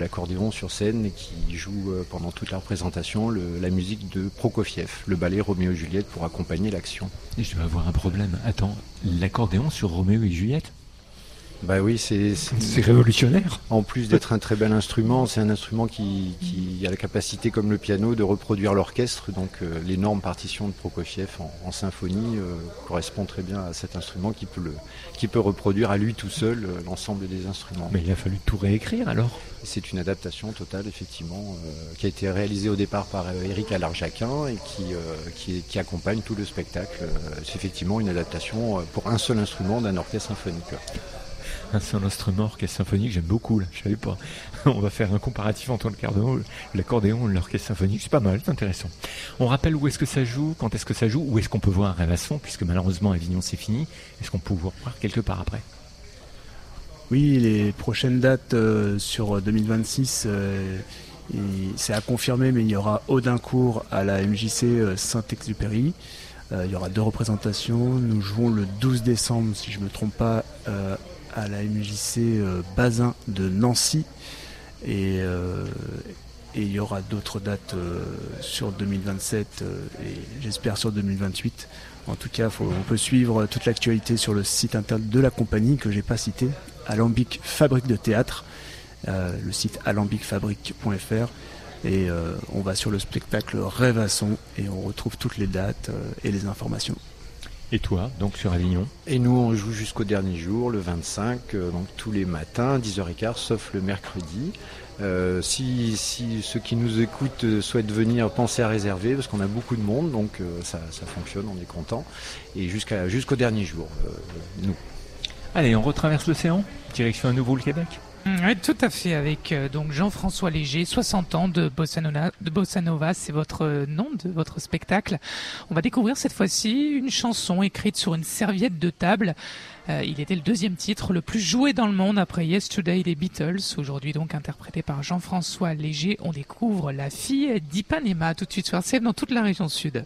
l'accordéon sur scène et qui joue pendant toute la représentation la musique de Prokofiev, le ballet Roméo et Juliette pour accompagner l'action. Et je vais avoir un problème. Attends, l'accordéon sur Roméo et Juliette ? Bah oui, c'est révolutionnaire. En plus d'être un très bel instrument, c'est un instrument qui a la capacité, comme le piano, de reproduire l'orchestre. Donc l'énorme partition de Prokofiev en symphonie correspond très bien à cet instrument qui peut reproduire à lui tout seul l'ensemble des instruments. Mais il a fallu tout réécrire alors ? C'est une adaptation totale, effectivement, qui a été réalisée au départ par Éric Alarjaquin et qui accompagne tout le spectacle. C'est effectivement une adaptation pour un seul instrument d'un orchestre symphonique. Un seul instrument orchestre symphonique, j'aime beaucoup, là, je savais pas. On va faire un comparatif entre l'accordéon et l'orchestre symphonique, c'est pas mal, c'est intéressant. On rappelle où est-ce que ça joue, quand est-ce que ça joue, où est-ce qu'on peut voir Rêvasson, puisque malheureusement Avignon c'est fini, est-ce qu'on peut voir quelque part après ? Oui, les prochaines dates sur 2026, c'est à confirmer, mais il y aura Audincourt à la MJC Saint-Exupéry. Il y aura 2 représentations, nous jouons le 12 décembre, si je ne me trompe pas, à la MJC Bazin de Nancy et il y aura d'autres dates sur 2027 et j'espère sur 2028. En tout cas, on peut suivre toute l'actualité sur le site internet de la compagnie que j'ai pas cité, Alambic Fabrique de Théâtre, le site alambicfabrique.fr et on va sur le spectacle Rêvasson et on retrouve toutes les dates et les informations. Et toi, donc sur Avignon ? Et nous, on joue jusqu'au dernier jour, le 25, donc tous les matins, 10h15, sauf le mercredi. Si ceux qui nous écoutent souhaitent venir, pensez à réserver, parce qu'on a beaucoup de monde, donc ça fonctionne, on est content. Et jusqu'au dernier jour, nous. Allez, on retraverse l'océan, direction à nouveau le Québec ? Oui, tout à fait, avec donc Jean-François Léger, 60 ans de Bossa Nova, c'est votre nom de votre spectacle. On va découvrir cette fois-ci une chanson écrite sur une serviette de table. Il était le 2e titre le plus joué dans le monde après Yesterday des Beatles. Aujourd'hui donc interprété par Jean-François Léger, on découvre La fille d'Ipanema tout de suite sur RCF dans toute la région sud.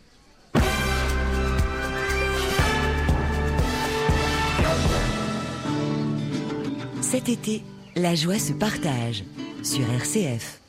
Cet été, la joie se partage sur RCF.